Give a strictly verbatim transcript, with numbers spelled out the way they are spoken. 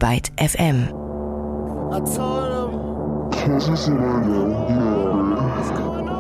Byte F M. I told him, cause it's my little, you know,